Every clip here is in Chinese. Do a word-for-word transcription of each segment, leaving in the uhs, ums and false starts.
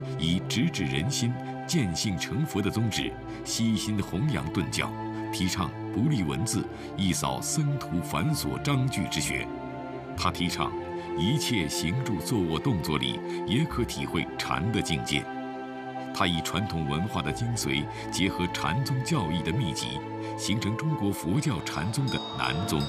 以直指人心、见性成佛的宗旨，悉心弘扬顿教，提倡不立文字，一扫僧徒繁琐章句之学。他提倡一切行住坐卧动作里也可体会禅的境界。他以传统文化的精髓结合禅宗教义的秘籍，形成中国佛教禅宗的南宗。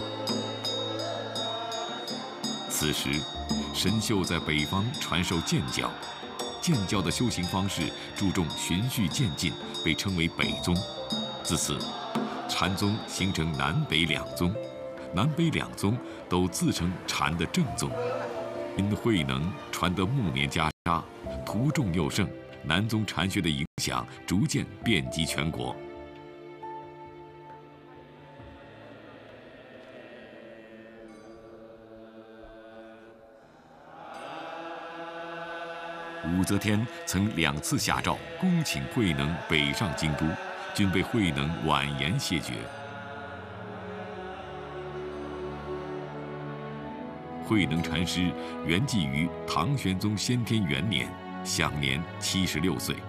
此时，神秀在北方传授渐教，渐教的修行方式注重循序渐进，被称为北宗。自此，禅宗形成南北两宗，南北两宗都自称禅的正宗。因慧能传得暮年袈裟，徒众又盛，南宗禅学的影响逐渐遍及全国。武则天曾两次下诏恭请慧能北上京都，均被慧能婉言谢绝。慧能禅师圆寂于唐玄宗先天元年，享年七十六岁。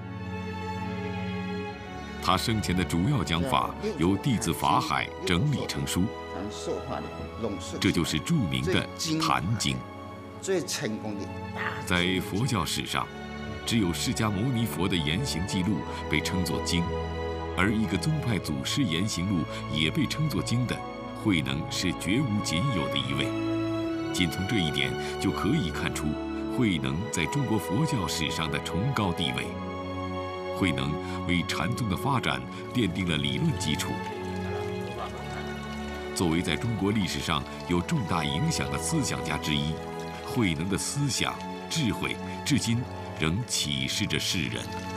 他生前的主要讲法由弟子法海整理成书，这就是著名的《坛经》。 最成功的， 在佛教史上，只有释迦牟尼佛的言行记录被称作经，而一个宗派祖师言行录也被称作经的，慧能是绝无仅有的一位。仅从这一点就可以看出慧能在中国佛教史上的崇高地位。慧能为禅宗的发展奠定了理论基础。作为在中国历史上有重大影响的思想家之一，慧能的思想智慧至今仍启示着世人。